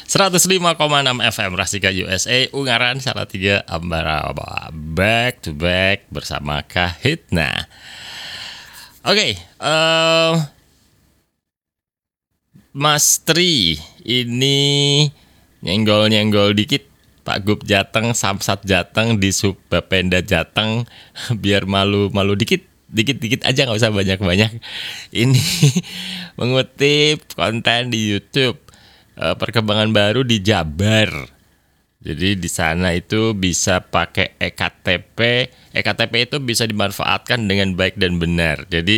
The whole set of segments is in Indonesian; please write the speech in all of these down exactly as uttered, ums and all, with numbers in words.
seratus lima koma enam F M Rasika U S A Ungaran Salatiga Ambarawa. Back to back bersama Kahitna. Oke, okay, uh, Mas Tri ini nyenggol-nyenggol dikit. Pak Gub Jateng, Samsat Jateng, di Sub Bapenda Jateng, biar malu-malu dikit, dikit-dikit aja, nggak usah banyak-banyak. Ini mengutip konten di YouTube, uh, perkembangan baru di Jabar. Jadi di sana itu bisa pakai E K T P. E K T P itu bisa dimanfaatkan dengan baik dan benar. Jadi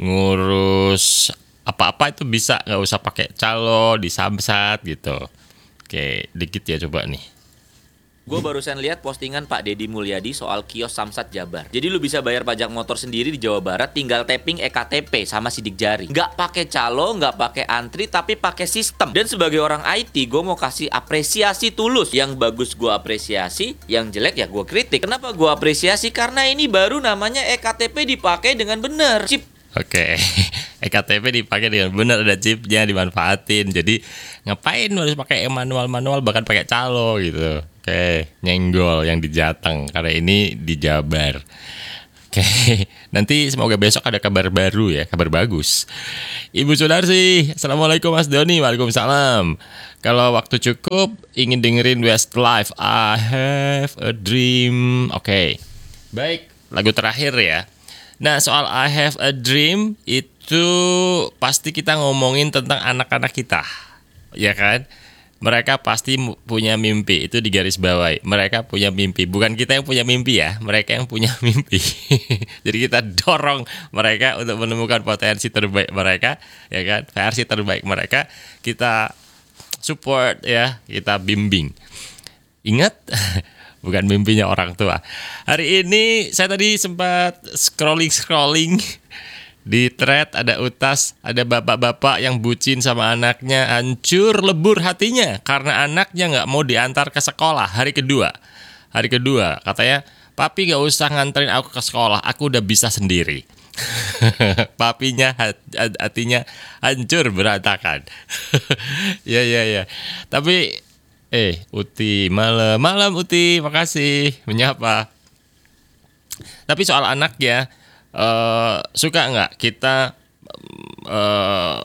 ngurus apa-apa itu bisa, nggak usah pakai calo di Samsat gitu. Oke, dikit ya coba nih. Gue barusan lihat postingan Pak Deddy Mulyadi soal kios Samsat Jabar. Jadi lu bisa bayar pajak motor sendiri di Jawa Barat, tinggal tapping E K T P sama sidik jari. Nggak pakai calo, nggak pakai antri, tapi pakai sistem. Dan sebagai orang I T, gue mau kasih apresiasi tulus. Yang bagus gue apresiasi, yang jelek ya gue kritik. Kenapa gue apresiasi? Karena ini baru namanya E K T P dipakai dengan benar. Chip. Oke, E K T P dipakai dengan benar, ada chipnya, dimanfaatin. Jadi ngapain harus pakai manual-manual, bahkan pakai calo gitu. Oke, nyenggol yang di Jateng, karena ini di Jabar. Oke, nanti semoga besok ada kabar baru ya, kabar bagus. Ibu Sudarsi, Assalamualaikum Mas Doni, Waalaikumsalam. Kalau waktu cukup, ingin dengerin Westlife, I Have a Dream. Oke, baik, lagu terakhir ya. Nah, soal I Have a Dream itu pasti kita ngomongin tentang anak-anak kita, ya kan? Mereka pasti punya mimpi, itu di garis bawahi. Mereka punya mimpi, bukan kita yang punya mimpi ya, mereka yang punya mimpi. Jadi kita dorong mereka untuk menemukan potensi terbaik mereka, ya kan? Versi terbaik mereka, kita support ya, kita bimbing. Ingat, bukan mimpinya orang tua. Hari ini saya tadi sempat scrolling-scrolling di thread, ada utas, ada bapak-bapak yang bucin sama anaknya, hancur lebur hatinya karena anaknya nggak mau diantar ke sekolah hari kedua. Hari kedua katanya, papi nggak usah nganterin aku ke sekolah, aku udah bisa sendiri. Papinya hatinya hancur berantakan. Ya ya ya. Tapi eh Uti malam malam Uti, makasih menyapa. Tapi soal anak ya. Uh, suka nggak kita uh,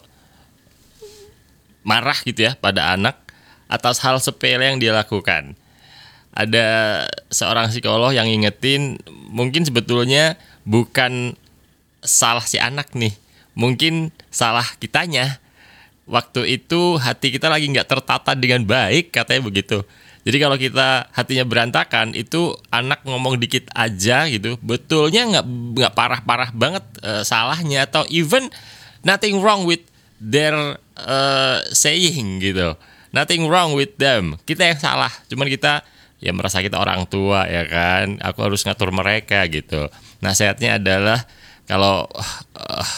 marah gitu ya pada anak atas hal sepele yang dia lakukan? Ada seorang psikolog yang ngingetin mungkin sebetulnya bukan salah si anak nih, mungkin salah kitanya. Waktu itu hati kita lagi nggak tertata dengan baik, katanya begitu. Jadi kalau kita hatinya berantakan, itu anak ngomong dikit aja gitu, betulnya nggak nggak parah-parah banget uh, salahnya, atau even nothing wrong with their uh, saying gitu, nothing wrong with them. Kita yang salah, cuman kita ya merasa kita orang tua ya kan, aku harus ngatur mereka gitu. Nasihatnya adalah kalau uh,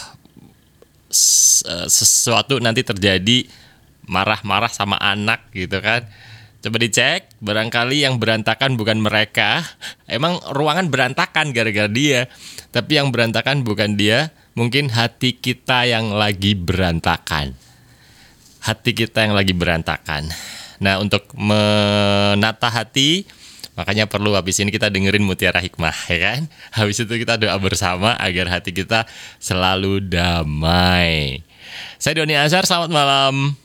sesuatu nanti terjadi marah-marah sama anak gitu kan, coba dicek, barangkali yang berantakan bukan mereka. Emang ruangan berantakan gara-gara dia, tapi yang berantakan bukan dia, mungkin hati kita yang lagi berantakan. Hati kita yang lagi berantakan. Nah, untuk menata hati, makanya perlu habis ini kita dengerin Mutiara Hikmah, ya kan? Habis itu kita doa bersama agar hati kita selalu damai. Saya Doni Azhar, selamat malam.